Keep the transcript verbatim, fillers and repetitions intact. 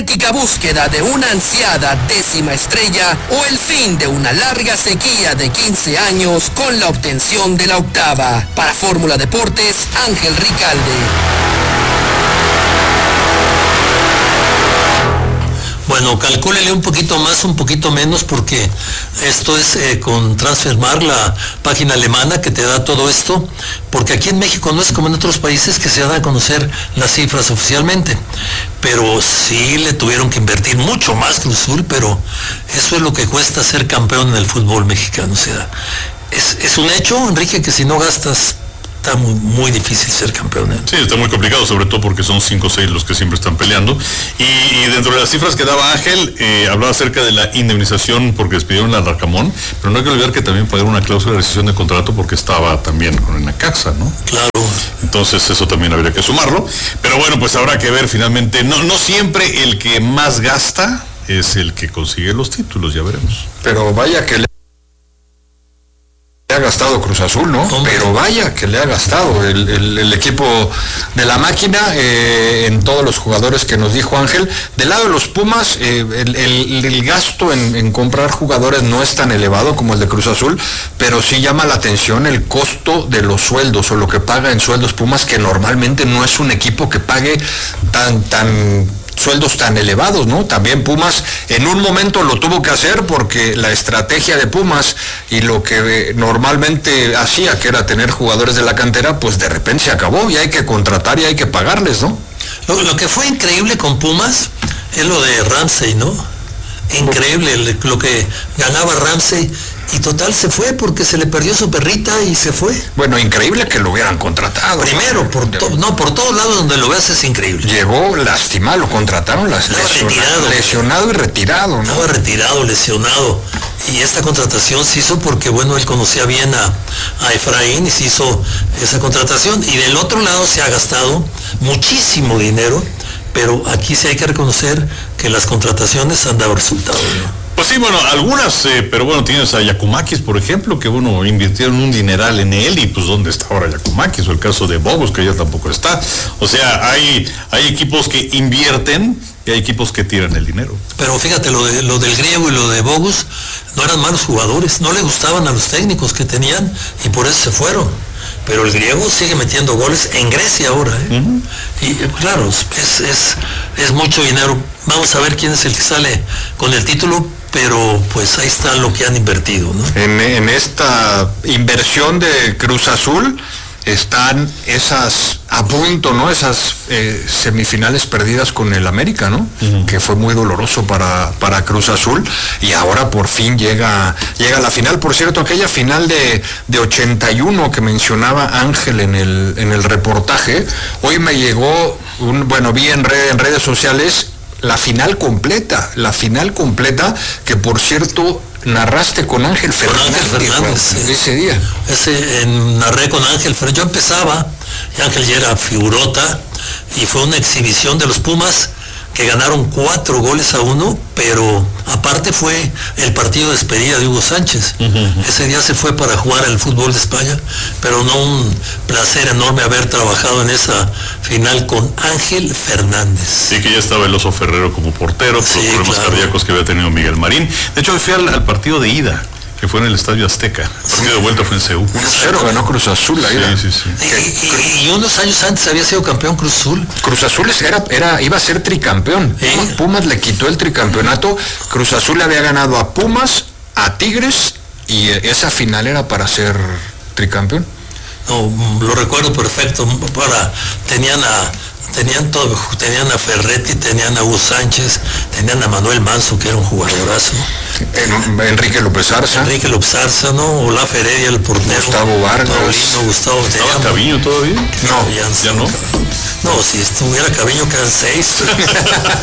Búsqueda de una ansiada décima estrella o el fin de una larga sequía de quince años con la obtención de la octava. Para Fórmula Deportes, Ángel Ricalde. Bueno, calcúlele un poquito más, un poquito menos, porque esto es eh, con Transfermarkt, la página alemana que te da todo esto, porque aquí en México no es como en otros países que se dan a conocer las cifras oficialmente, pero sí le tuvieron que invertir mucho más Cruz Azul, pero eso es lo que cuesta ser campeón en el fútbol mexicano. O sea, es, es un hecho, Enrique, que si no gastas, está muy, muy difícil ser campeón, ¿eh? Sí, está muy complicado, sobre todo porque son cinco o seis los que siempre están peleando. Y, y dentro de las cifras que daba Ángel, eh, hablaba acerca de la indemnización porque despidieron a Larcamón, pero no hay que olvidar que también pagaron una cláusula de rescisión de contrato porque estaba también con el Necaxa, ¿no? Claro. Entonces eso también habría que sumarlo. Pero bueno, pues habrá que ver finalmente. No, no siempre el que más gasta es el que consigue los títulos, ya veremos. Pero vaya que le ha gastado Cruz Azul, ¿no? Hombre. Pero vaya que le ha gastado el, el, el equipo de la máquina eh, en todos los jugadores que nos dijo Ángel. Del lado de los Pumas, eh, el, el, el gasto en, en comprar jugadores no es tan elevado como el de Cruz Azul, pero sí llama la atención el costo de los sueldos o lo que paga en sueldos Pumas, que normalmente no es un equipo que pague tan, tan sueldos tan elevados, ¿no? También Pumas en un momento lo tuvo que hacer porque la estrategia de Pumas y lo que normalmente hacía, que era tener jugadores de la cantera, pues de repente se acabó y hay que contratar y hay que pagarles, ¿no? Lo, lo que fue increíble con Pumas es lo de Ramsey, ¿no? Increíble lo que ganaba Ramsey. Y total se fue porque se le perdió su perrita y se fue. Bueno, increíble que lo hubieran contratado. Primero, por to, no, por todos lados donde lo veas es increíble. Llegó lastimado, lo contrataron las lesionado, retirado. lesionado y retirado, ¿no? Estaba retirado, lesionado. Y esta contratación se hizo porque, bueno, él conocía bien a, a Efraín y se hizo esa contratación. Y del otro lado se ha gastado muchísimo dinero, pero aquí sí hay que reconocer que las contrataciones han dado resultados, ¿no? Pues sí, bueno, algunas, eh, pero bueno, tienes a Yacumakis, por ejemplo, que bueno, invirtieron un dineral en él y pues ¿dónde está ahora Yacumakis? O el caso de Bobos, que ya tampoco está. O sea, hay, hay equipos que invierten y hay equipos que tiran el dinero. Pero fíjate, lo, de, lo del griego y lo de Bogus no eran malos jugadores, no le gustaban a los técnicos que tenían y por eso se fueron. Pero el griego sigue metiendo goles en Grecia ahora, ¿eh? Uh-huh. Y claro, es, es, es mucho dinero. Vamos a ver quién es el que sale con el título, pero pues ahí está lo que han invertido, ¿no? En, en esta inversión de Cruz Azul están esas a punto, ¿no? Esas eh, semifinales perdidas con el América, ¿no? Uh-huh. Que fue muy doloroso para, para Cruz Azul y ahora por fin llega, llega a la final. Por cierto, aquella final de, de ochenta y uno que mencionaba Ángel en el, en el reportaje, hoy me llegó, un, bueno, vi en, red, en redes sociales la final completa, la final completa, que por cierto narraste con Ángel Fernández, con Ángel Fernández sí. ese día. Ese, en, narré con Ángel Fernández, yo empezaba, y Ángel ya era figurota, y fue una exhibición de los Pumas, que ganaron cuatro goles a uno, pero aparte fue el partido de despedida de Hugo Sánchez. Uh-huh. Ese día se fue para jugar al fútbol de España, pero no, un placer enorme haber trabajado en esa final con Ángel Fernández. Sí, que ya estaba el Oso Ferrero como portero, por sí, los problemas claro. cardíacos que había tenido Miguel Marín. De hecho, fui al, al partido de ida, que fue en el Estadio Azteca. El partido sí. de vuelta fue en C U. uno cero ganó Cruz Azul ahí. Sí, sí, sí. Y, y, y unos años antes había sido campeón Cruz Azul. Cruz Azul era, era, iba a ser tricampeón. ¿Eh? Pumas, Pumas le quitó el tricampeonato. Cruz Azul le había ganado a Pumas, a Tigres, y esa final era para ser tricampeón. No, lo recuerdo perfecto. Para, tenían a Tenían todo, tenían a Ferretti, tenían a Hugo Sánchez, tenían a Manuel Manso, que era un jugadorazo. En, Enrique López Arza. Enrique López Arza, ¿no? Olaf Heredia, el portero. Gustavo Vargas. Paulino, Gustavo. ¿Estaba teníamos... Caviño todavía? No, ya, ¿Ya no? No, si estuviera Caviño quedan seis.